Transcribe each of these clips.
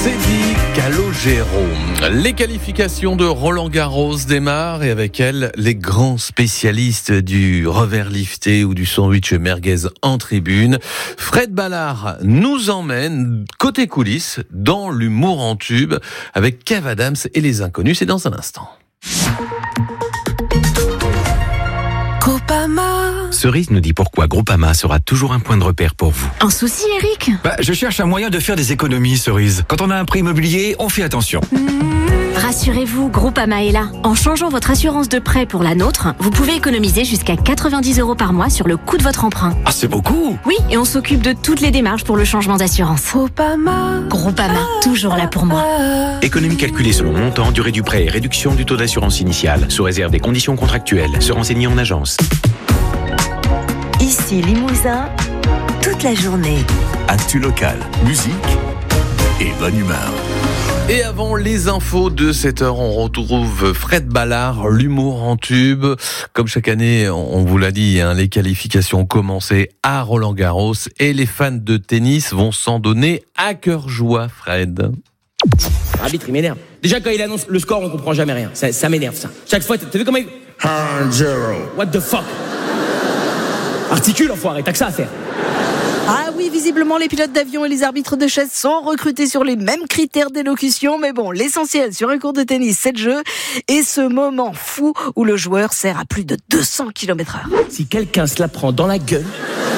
Teddy Calogero. Les qualifications de Roland-Garros démarrent et avec elles, les grands spécialistes du revers lifté ou du sandwich merguez en tribune. Fred Ballard nous emmène côté coulisses dans l'humour en tube avec Kev Adams et les inconnus. C'est dans un instant. Cerise nous dit pourquoi Groupama sera toujours un point de repère pour vous. Un souci, Eric ? Je cherche un moyen de faire des économies, Cerise. Quand on a un prêt immobilier, on fait attention. Rassurez-vous, Groupama est là. En changeant votre assurance de prêt pour la nôtre, vous pouvez économiser jusqu'à 90 € par mois sur le coût de votre emprunt. Ah, c'est beaucoup! Oui, et on s'occupe de toutes les démarches pour le changement d'assurance. Groupama, toujours là pour moi. Économie calculée selon montant, durée du prêt et réduction du taux d'assurance initiale, sous réserve des conditions contractuelles. Se renseigner en agence. Ici Limousin, toute la journée. Actu local, musique et bonne humeur. Et avant les infos de 7h, on retrouve Fred Ballard, l'humour en tube. Comme chaque année, on vous l'a dit, les qualifications ont commencé à Roland-Garros et les fans de tennis vont s'en donner à cœur joie, Fred. L'arbitre, il m'énerve. Déjà, quand il annonce le score, on comprend jamais rien. Ça m'énerve, ça. Chaque fois, t'as vu comment il... 1-0. What the fuck? Articule, enfoiré, t'as que ça à faire. Ah oui, visiblement, les pilotes d'avion et les arbitres de chaise sont recrutés sur les mêmes critères d'élocution. Mais bon, l'essentiel sur un cours de tennis, c'est le jeu. Et ce moment fou où le joueur sert à plus de 200 km/h. Si quelqu'un se la prend dans la gueule,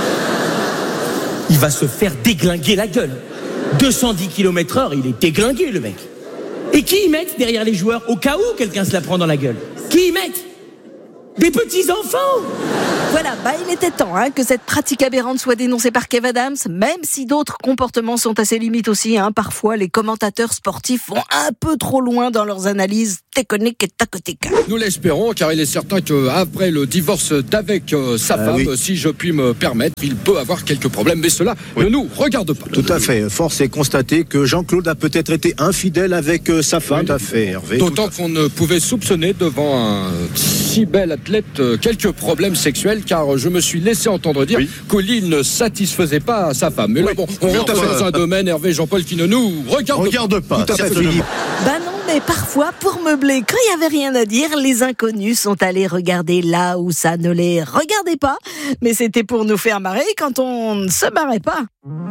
il va se faire déglinguer la gueule. 210 km/h, il est déglingué, le mec. Et qui y mettent derrière les joueurs au cas où quelqu'un se la prend dans la gueule? Qui y mettent? Des petits-enfants! Voilà, il était temps que cette pratique aberrante soit dénoncée par Kev Adams, même si d'autres comportements sont assez limites aussi. Parfois, les commentateurs sportifs vont un peu trop loin dans leurs analyses techniques et tactiques. Nous l'espérons, car il est certain qu'après le divorce d'avec sa femme, si je puis me permettre, il peut avoir quelques problèmes, mais cela ne nous regarde pas. Tout à fait. Force est constatée que Jean-Claude a peut-être été infidèle avec sa femme. Tout à fait, Hervé. D'autant qu'on ne pouvait soupçonner devant un si bel athlète quelques problèmes sexuels, car je me suis laissé entendre dire qu'il ne satisfaisait pas sa femme. Mais là, bon, on rentre dans un domaine, Hervé, Jean-Paul, qui ne nous regarde pas. Tout à fait, Philippe. Non, mais parfois, pour meubler, quand il n'y avait rien à dire, les inconnus sont allés regarder là où ça ne les regardait pas. Mais c'était pour nous faire marrer quand on ne se marrait pas.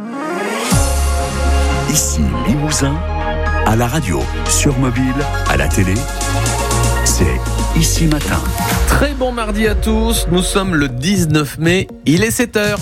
Ici Limousin, à la radio, sur mobile, à la télé, c'est Ici Matin. Très bon mardi à tous, nous sommes le 19 mai, il est 7h.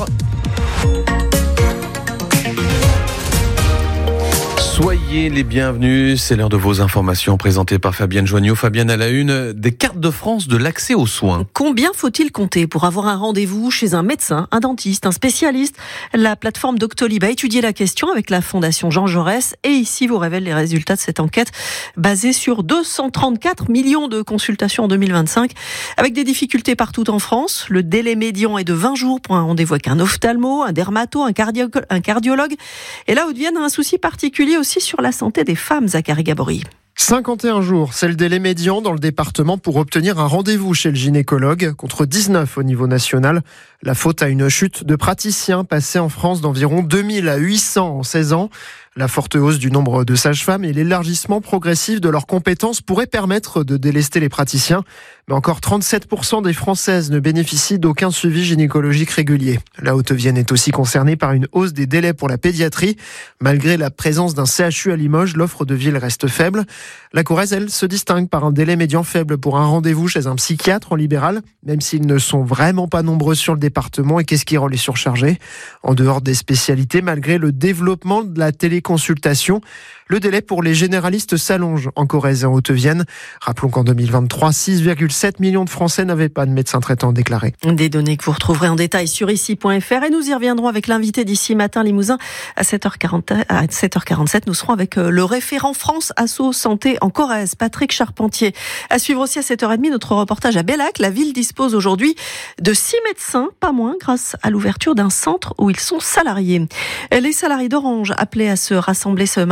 Soyez les bienvenus, c'est l'heure de vos informations présentées par Fabienne Joignot. Fabienne à la une, des cartes de France de l'accès aux soins. Combien faut-il compter pour avoir un rendez-vous chez un médecin, un dentiste, un spécialiste? La plateforme Doctolib a étudié la question avec la Fondation Jean Jaurès et ici vous révèle les résultats de cette enquête basée sur 234 millions de consultations en 2025 avec des difficultés partout en France. Le délai médian est de 20 jours pour un rendez-vous avec un ophtalmo, un dermato, un cardiologue. Et là, Haute-Vienne a un souci particulier aussi sur la santé des femmes, Zachary Gabory. 51 jours, c'est le délai médian dans le département pour obtenir un rendez-vous chez le gynécologue, contre 19 au niveau national. La faute à une chute de praticiens passée en France d'environ 2000 à 800 en 16 ans. La forte hausse du nombre de sages-femmes et l'élargissement progressif de leurs compétences pourraient permettre de délester les praticiens. Mais encore 37% des Françaises ne bénéficient d'aucun suivi gynécologique régulier. La Haute-Vienne est aussi concernée par une hausse des délais pour la pédiatrie. Malgré la présence d'un CHU à Limoges, l'offre de ville reste faible. La Corrèze, elle, se distingue par un délai médian faible pour un rendez-vous chez un psychiatre en libéral, même s'ils ne sont vraiment pas nombreux sur le département et qu'Esquirol est surchargé. En dehors des spécialités, malgré le développement de la téléconsultation, le délai pour les généralistes s'allonge en Corrèze et en Haute-Vienne. Rappelons qu'en 2023, 6,7 millions de Français n'avaient pas de médecin traitant déclaré. Des données que vous retrouverez en détail sur ici.fr et nous y reviendrons avec l'invité d'ici matin Limousin à 7h47. Nous serons avec le référent France Asso Santé en Corrèze, Patrick Charpentier. À suivre aussi à 7h30 notre reportage à Bellac. La ville dispose aujourd'hui de 6 médecins, pas moins, grâce à l'ouverture d'un centre où ils sont salariés. Les salariés d'Orange appelés à se rassembler ce mardi à Limoges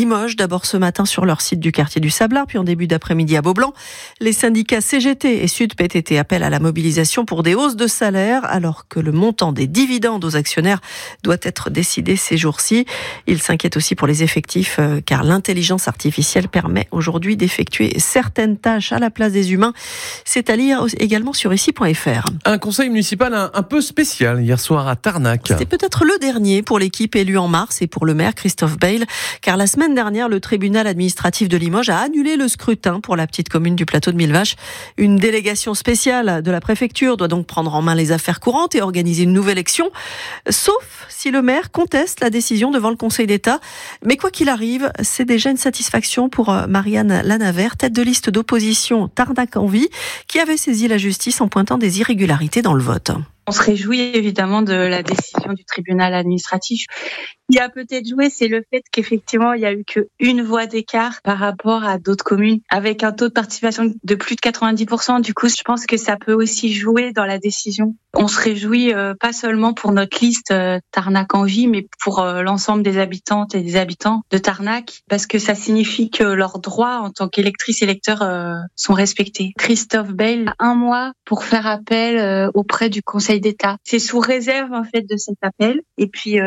Limoges. D'abord ce matin sur leur site du quartier du Sablard, puis en début d'après-midi à Beaublanc. Les syndicats CGT et Sud PTT appellent à la mobilisation pour des hausses de salaire, alors que le montant des dividendes aux actionnaires doit être décidé ces jours-ci. Ils s'inquiètent aussi pour les effectifs, car l'intelligence artificielle permet aujourd'hui d'effectuer certaines tâches à la place des humains. C'est à lire également sur ici.fr. Un conseil municipal un peu spécial hier soir à Tarnac. C'était peut-être le dernier pour l'équipe élue en mars et pour le maire Christophe Bayle, car la semaine dernière, le tribunal administratif de Limoges a annulé le scrutin pour la petite commune du plateau de Millevaches. Une délégation spéciale de la préfecture doit donc prendre en main les affaires courantes et organiser une nouvelle élection, sauf si le maire conteste la décision devant le Conseil d'État. Mais quoi qu'il arrive, c'est déjà une satisfaction pour Marianne Lanavert, tête de liste d'opposition Tarnac en Vie, qui avait saisi la justice en pointant des irrégularités dans le vote. On se réjouit évidemment de la décision du tribunal administratif. Il y a peut-être joué, c'est le fait qu'effectivement, il y a eu qu'une voix d'écart par rapport à d'autres communes avec un taux de participation de plus de 90%. Du coup, je pense que ça peut aussi jouer dans la décision. On se réjouit pas seulement pour notre liste Tarnac en Vie, mais pour l'ensemble des habitantes et des habitants de Tarnac, parce que ça signifie que leurs droits en tant qu'électrices et électeurs sont respectés. Christophe Bayle a 1 mois pour faire appel auprès du Conseil d'État. C'est sous réserve en fait de cet appel. Et puis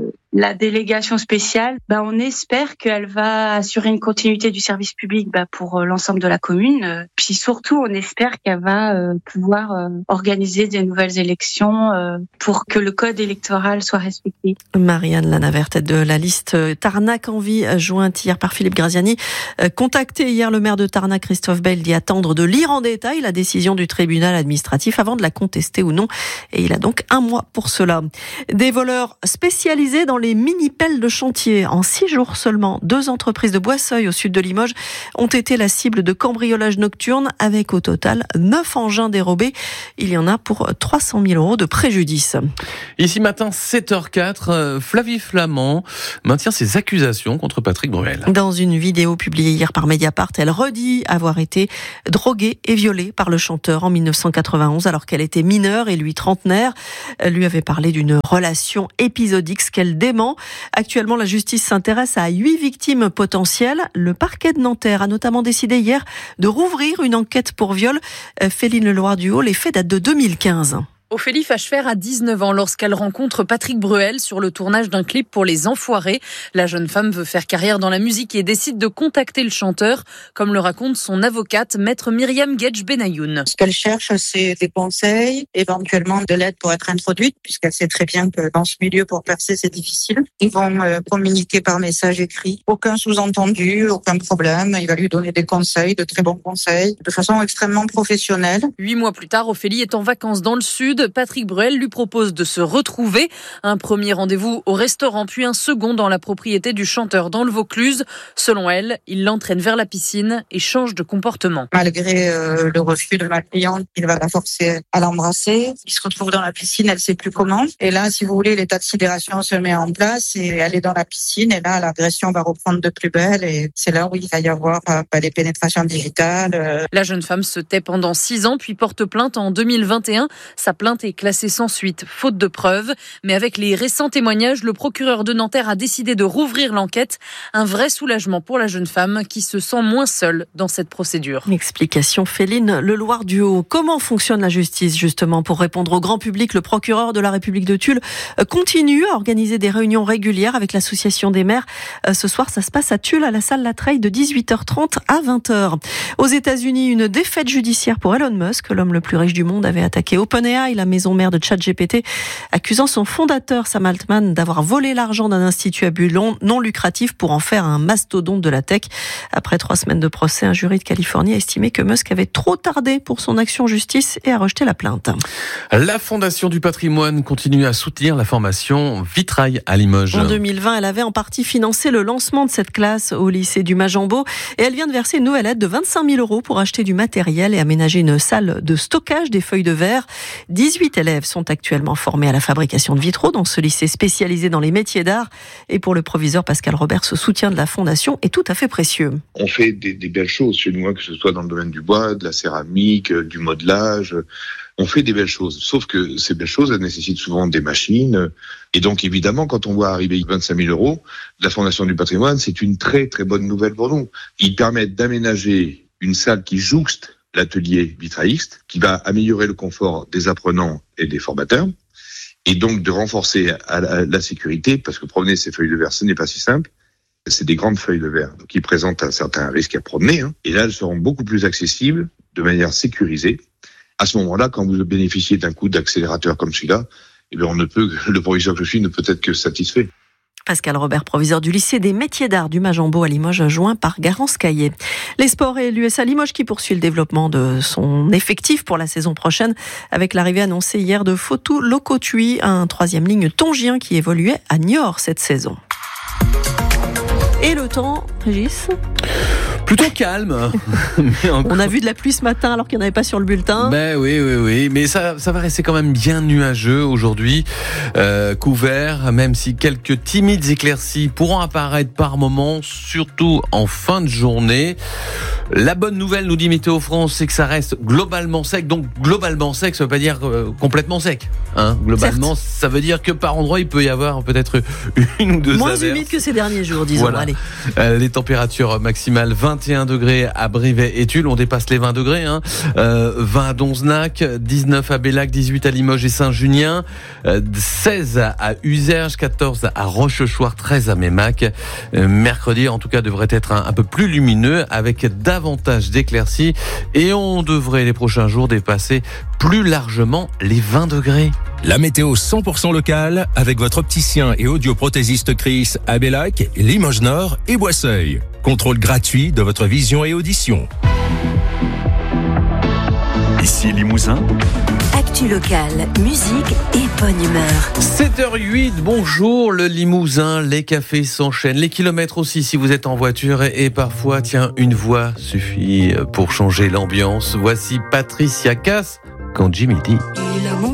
la délégation spéciale, on espère qu'elle va assurer une continuité du service public pour l'ensemble de la commune. Puis surtout, on espère qu'elle va pouvoir organiser des nouvelles élections pour que le code électoral soit respecté. Marianne Lanavert, tête de la liste Tarnac en Vie, jointe hier par Philippe Graziani. Contacté hier, le maire de Tarnac, Christophe Bayle, dit attendre de lire en détail la décision du tribunal administratif avant de la contester ou non. Et il a donc 1 mois pour cela. Des voleurs spécialisés dans les mini-pelles de chantier. En 6 jours seulement, 2 entreprises de Boisseuil au sud de Limoges ont été la cible de cambriolages nocturnes avec au total 9 engins dérobés. Il y en a pour 300 000 € de préjudice. Ici matin, 7h04, Flavie Flament maintient ses accusations contre Patrick Bruel. Dans une vidéo publiée hier par Mediapart, elle redit avoir été droguée et violée par le chanteur en 1991 alors qu'elle était mineure et lui trentenaire. Elle lui avait parlé d'une relation épisodique, ce qu'elle dément. Actuellement, la justice s'intéresse à 8 victimes potentielles. Le parquet de Nanterre a notamment décidé hier de rouvrir une enquête pour viol. Féline Leloir-Duhaut, les faits datent de 2015. Ophélie Fachefer a 19 ans lorsqu'elle rencontre Patrick Bruel sur le tournage d'un clip pour Les Enfoirés. La jeune femme veut faire carrière dans la musique et décide de contacter le chanteur, comme le raconte son avocate, maître Myriam Guedj Benayoun. Ce qu'elle cherche, c'est des conseils, éventuellement de l'aide pour être introduite, puisqu'elle sait très bien que dans ce milieu, pour percer, c'est difficile. Ils vont communiquer par message écrit. Aucun sous-entendu, aucun problème. Il va lui donner des conseils, de très bons conseils, de façon extrêmement professionnelle. 8 mois plus tard, Ophélie est en vacances dans le sud. Patrick Bruel lui propose de se retrouver. Un premier rendez-vous au restaurant, puis un second dans la propriété du chanteur dans le Vaucluse. Selon elle, il l'entraîne vers la piscine et change de comportement. Malgré le refus de ma cliente, il va la forcer à l'embrasser. Il se retrouve dans la piscine, elle ne sait plus comment. Et là, si vous voulez, l'état de sidération se met en place et elle est dans la piscine. Et là, l'agression va reprendre de plus belle. Et c'est là où il va y avoir des pénétrations digitales. La jeune femme se tait pendant 6 ans, puis porte plainte en 2021. Sa plainte est classée sans suite, faute de preuves. Mais avec les récents témoignages, le procureur de Nanterre a décidé de rouvrir l'enquête. Un vrai soulagement pour la jeune femme qui se sent moins seule dans cette procédure. Explication Féline Leloir-Duhaut. Comment fonctionne la justice justement? Pour répondre au grand public, le procureur de la République de Tulle continue à organiser des réunions régulières avec l'association des maires. Ce soir, ça se passe à Tulle, à la salle La Treille, de 18h30 à 20h. Aux États-Unis, une défaite judiciaire pour Elon Musk. L'homme le plus riche du monde avait attaqué OpenAI, la maison mère de ChatGPT, accusant son fondateur Sam Altman d'avoir volé l'argent d'un institut à but non lucratif pour en faire un mastodonte de la tech. Après 3 semaines de procès, un jury de Californie a estimé que Musk avait trop tardé pour son action en justice et a rejeté la plainte. La Fondation du patrimoine continue à soutenir la formation Vitrail à Limoges. En 2020, elle avait en partie financé le lancement de cette classe au lycée du Majambo et elle vient de verser une nouvelle aide de 25 000 € pour acheter du matériel et aménager une salle de stockage des feuilles de verre. 18 élèves sont actuellement formés à la fabrication de vitraux dans ce lycée spécialisé dans les métiers d'art. Et pour le proviseur Pascal Robert, ce soutien de la Fondation est tout à fait précieux. On fait des belles choses chez nous, que ce soit dans le domaine du bois, de la céramique, du modelage. on fait des belles choses. Sauf que ces belles choses, elles nécessitent souvent des machines. Et donc, évidemment, quand on voit arriver 25 000 euros, la Fondation du patrimoine, c'est une très, très bonne nouvelle pour nous. Ils permettent d'aménager une salle qui jouxte l'atelier vitrailliste, qui va améliorer le confort des apprenants et des formateurs, et donc de renforcer la sécurité, parce que promener ces feuilles de verre, ce n'est pas si simple. C'est des grandes feuilles de verre, donc qui présentent un certain risque à promener. Et là, elles seront beaucoup plus accessibles, de manière sécurisée. À ce moment-là, quand vous bénéficiez d'un coup d'accélérateur comme celui-là, le proviseur que je suis ne peut être que satisfait. Pascal Robert, proviseur du lycée des métiers d'art du Majambo à Limoges, joint par Garance Caillé. Les sports et l'USA Limoges qui poursuit le développement de son effectif pour la saison prochaine avec l'arrivée annoncée hier de Fotou Lokotui, un troisième ligne tongien qui évoluait à Niort cette saison. Et le temps, Régis ? Plutôt calme. On a vu de la pluie ce matin alors qu'il n'y en avait pas sur le bulletin. Oui. Mais ça va rester quand même bien nuageux aujourd'hui. Couvert, même si quelques timides éclaircies pourront apparaître par moments, surtout en fin de journée. La bonne nouvelle, nous dit Météo France, c'est que ça reste globalement sec. Donc globalement sec, ça veut pas dire complètement sec. Globalement, certes. Ça veut dire que par endroit, il peut y avoir peut-être une ou deux moins averses. humide que ces derniers jours, disons. Voilà. Allez. Les températures maximales 21 degrés à Brivet et Tulle, on dépasse les 20 degrés. 20 à Donzenac, 19 à Bellac, 18 à Limoges et Saint-Junien, 16 à Uzerge, 14 à Rochechouart, 13 à Mémac. Mercredi, en tout cas, devrait être un peu plus lumineux avec davantage d'éclaircies et on devrait les prochains jours dépasser plus largement les 20 degrés. La météo 100% locale avec votre opticien et audioprothésiste Chris à Bellac, Limoges Nord et Boisseuil. Contrôle gratuit de votre vision et audition. Ici Limousin. Actu locale, musique et bonne humeur. 7h08, bonjour le Limousin, les cafés s'enchaînent, les kilomètres aussi si vous êtes en voiture et parfois, une voix suffit pour changer l'ambiance. Voici Patricia Cass quand Jimmy dit.